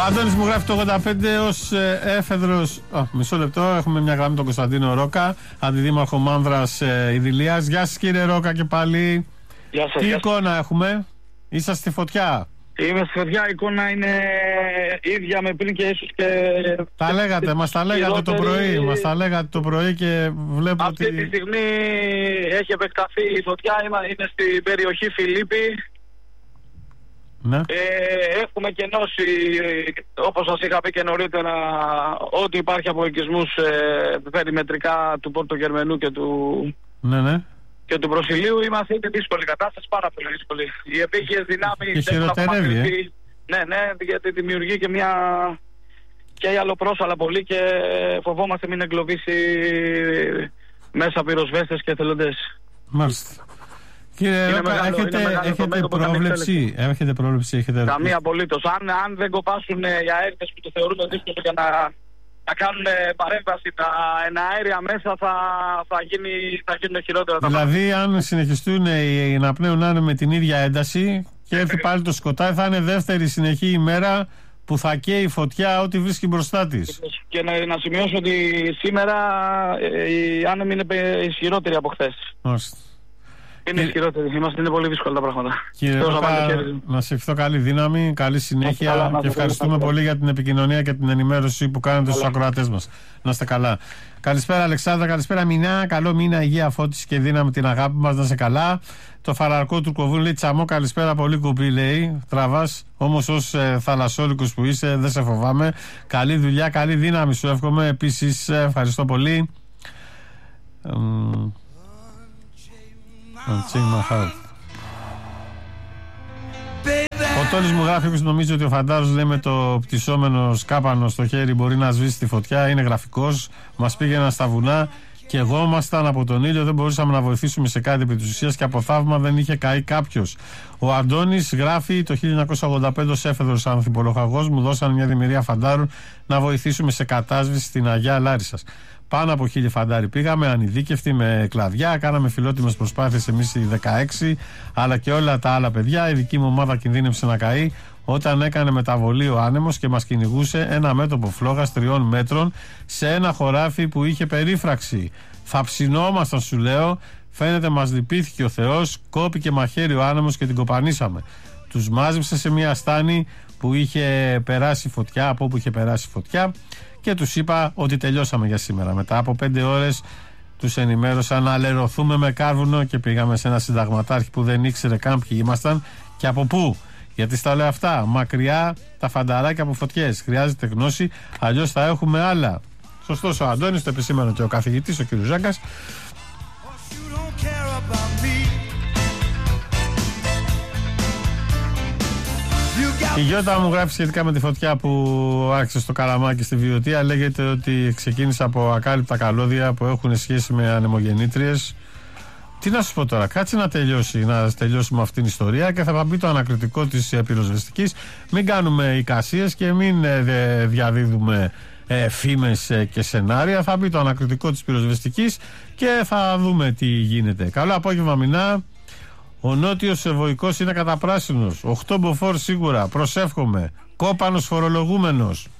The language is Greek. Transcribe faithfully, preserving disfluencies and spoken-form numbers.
Αντώνης μου γράφει το ογδόντα πέντε ως ε, έφεδρος. Α, μισό λεπτό, έχουμε μια γραμμή τον Κωνσταντίνο Ρόκα, αντιδήμαρχο Μάνδρας ε, Ιδηλίας. Γεια σας κύριε Ρόκα και πάλι. Γεια σας. Τι γεια εικόνα σας. Έχουμε, είσαστε στη φωτιά. Είμαι στη φωτιά, η εικόνα είναι ίδια με πριν και ίσως και... Τα λέγατε, μας τα λέγατε το πρωί, μας τα λέγατε το πρωί και βλέπω αυτή ότι... τη στιγμή έχει επεκταθεί η φωτιά, είναι στην περιοχή Φιλίππη. Ναι. Ε, έχουμε κενώσει, όπως σας είχα πει και νωρίτερα, ότι υπάρχει από οικισμούς ε, περιμετρικά του Πορτογερμενού και του... Ναι, ναι. Και του Προσιλίου. Είμαστε σε δύσκολη κατάσταση, πάρα πολύ δύσκολη. Οι επίγειες δυνάμεις... Και χειροτερεύει, ε. Ναι, ναι, γιατί δημιουργεί και μια... και η αλλοπρόσαλα πολύ και φοβόμαστε μην εγκλωβίσει μέσα πυροσβέστες και εθελοντές. Μάλιστα. Κύριε Ρόκα, έχετε, έχετε πρόβλεψη, έχετε πρόβλεψη, έχετε... Καμία απολύτως. Αν, αν δεν κοπάσουν οι αέριτες που το θεωρούν δύσκολο για να, να κάνουν παρέμβαση τα εναέρια μέσα, θα, θα, γίνει, θα γίνουν χειρότερα τα πράγματα. Δηλαδή, αν συνεχιστούν οι να πνέουν άνε με την ίδια ένταση και έρθει πάλι το σκοτάδι, θα είναι δεύτερη συνεχή ημέρα που θα καίει η φωτιά ό,τι βρίσκει μπροστά της. Και να, να σημειώσω ότι σήμερα οι άνεμοι είναι ισχυρότεροι από χθες. Μάλιστα. Είναι Κύριε... ισχυρότεροι, είμαστε, είναι πολύ δύσκολα τα πράγματα. Κύριε Ρόκα, να σε ευχηθώ καλή δύναμη, καλή συνέχεια καλά, και ευχαριστούμε πολύ για την επικοινωνία και την ενημέρωση που κάνετε στους ακροατές μας. Να είστε καλά. Καλησπέρα Αλεξάνδρα, καλησπέρα Μινά, καλό μήνα, υγεία, φώτιση και δύναμη την αγάπη μας, να είστε καλά. Το φαραρκό του Κοβούν λέει Τσαμό, καλησπέρα, πολύ κουμπί λέει. Τραβάς, όμως ως ε, θαλασσόλικος που είσαι, δεν σε φοβάμαι. Καλή δουλειά, καλή δύναμη σου εύχομαι. Επίσης, ε, ευχαριστώ πολύ. Ο Τόλης μου γράφει πως νομίζει ότι ο φαντάρος λέει με το πτυσσόμενο σκάπανο στο χέρι μπορεί να σβήσει τη φωτιά. Είναι γραφικός, μας πήγαιναν στα βουνά και εγώ ήμασταν από τον ήλιο, δεν μπορούσαμε να βοηθήσουμε σε κάτι επί της ουσίας και από θαύμα δεν είχε καεί κάποιος. Ο Αντώνης γράφει το χίλια εννιακόσια ογδόντα πέντε ως έφεδρος ανθιπολοχαγός μου δώσαν μια δημιουργία φαντάρων να βοηθήσουμε σε κατάσβηση στην Αγιά Λάρισσας. Πάνω από χίλια φαντάρι πήγαμε, ανειδίκευτοι με κλαδιά. Κάναμε φιλότιμες προσπάθειες εμείς οι δεκαέξι, αλλά και όλα τα άλλα παιδιά. Η δική μου ομάδα κινδύνευσε να καεί όταν έκανε μεταβολή ο άνεμος και μας κυνηγούσε ένα μέτωπο φλόγας τριών μέτρων σε ένα χωράφι που είχε περίφραξη. Θα ψινόμασταν, σου λέω. Φαίνεται μας λυπήθηκε ο Θεός. Κόπηκε μαχαίρι ο άνεμος και την κοπανίσαμε. Τους μάζεψε σε μια στάνη που είχε περάσει φωτιά, από όπου είχε περάσει φωτιά. Και τους είπα ότι τελειώσαμε για σήμερα. Μετά από πέντε ώρες τους ενημέρωσα να αλερωθούμε με κάρβουνο και πήγαμε σε ένα συνταγματάρχη που δεν ήξερε καν ποιοι ήμασταν και από πού. Γιατί στα λέω αυτά, μακριά τα φανταράκια από φωτιές. Χρειάζεται γνώση, αλλιώς θα έχουμε άλλα. Σωστός ο Αντώνης, το επισήμανε και ο καθηγητής, ο κ. Ζάγκας. Η Γιώτα μου γράφει σχετικά με τη φωτιά που άρχισε στο Καλαμάκι στη Βιωτία. Λέγεται ότι ξεκίνησε από ακάλυπτα καλώδια που έχουν σχέση με ανεμογεννήτριες. Τι να σου πω τώρα, κάτσε να τελειώσει, να τελειώσουμε αυτήν την ιστορία και θα μπει το ανακριτικό της πυροσβεστικής. Μην κάνουμε εικασίες και μην ε, διαδίδουμε ε, φήμες ε, και σενάρια. Θα μπει το ανακριτικό της πυροσβεστικής και θα δούμε τι γίνεται. Καλό απόγευμα, Μινά. Ο νότιος ευωικός είναι καταπράσινος. οκτώ μποφόρ σίγουρα. Προσεύχομαι. Κόπανος φορολογούμενος.